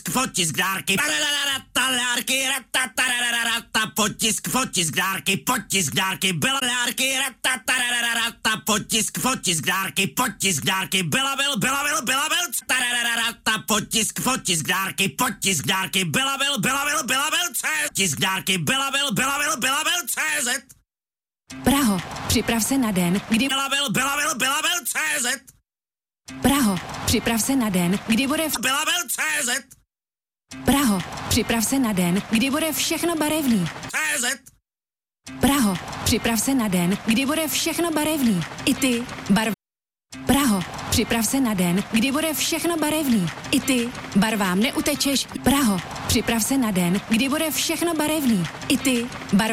Potisk dárky, potisk dárky, byla dárky, potisk dárky, byla potisk dárky, byla CZ. Praho, připrav se na den, kdy Byla CZ. Praho, připrav se na den, kdy bude Byla CZ. Praho, připrav se na den, kdy bude všechno barevný. CZ. Praho, připrav se na den, kdy bude všechno barevný. I ty, Praho, připrav se na den, kdy bude všechno barevný. I ty, barvám neutečeš. Praho, připrav se na den, kdy bude všechno barevný. I ty,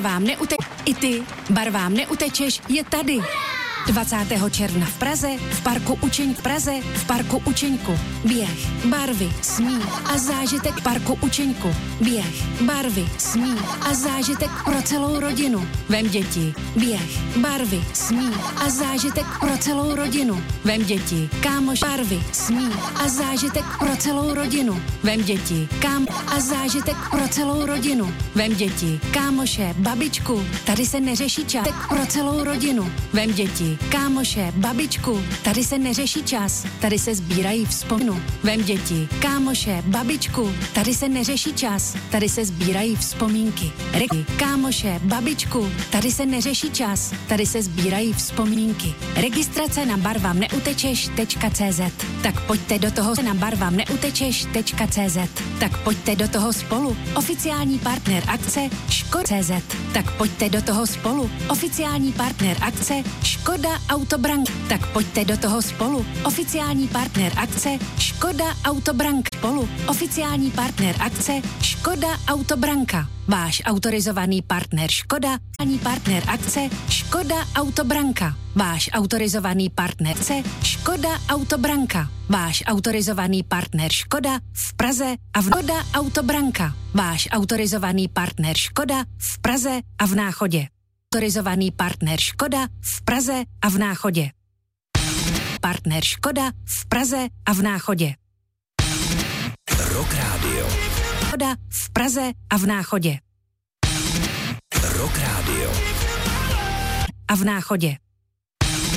barvám neutečeš, je tady. 20. června v Praze, v parku Učeňku. Běh, barvy, smích a zážitek parku Učeňku. Běh, barvy, smích a zážitek pro celou rodinu. Vem děti. Běh, barvy, smích a zážitek pro celou rodinu. Vem děti. Kámoš, barvy, smích a zážitek pro celou rodinu. Vem děti. A zážitek pro celou rodinu. Vem děti. Kámoše, babičku, tady se neřeší čas. Pro celou rodinu. Vem děti. Kámoše, babičku, tady se neřeší čas, tady se sbírají vzpomínky. Vem děti, kámoše, babičku, tady se neřeší čas, tady se sbírají vzpomínky. Kámoše, babičku, tady se neřeší čas, tady se sbírají vzpomínky. Registrace na barvamneutečeš.cz. Tak pojďte do toho na barvamneutečeš.cz. Tak pojďte do toho spolu. Oficiální partner akce Škoda.cz. Tak pojďte do toho spolu. Oficiální partner akce Škoda Autobrank. Tak pojďte do toho spolu. Oficiální partner akce Škoda Autobrank. Spolu. Oficiální partner akce Škoda Autobranka. Váš autorizovaný partner Škoda. Ani partner akce Škoda Autobranka. Váš autorizovaný partner akce Škoda Autobranka. Váš autorizovaný partner Škoda v Praze a v Škoda Autobranka. Váš autorizovaný partner Škoda v Praze a v Náchodě. Autorizovaný partner Škoda v Praze a v Náchodě. Partner Škoda v Praze a v Náchodě. Rock Radio. Škoda v Praze a v Náchodě. Rock Radio. A v Náchodě.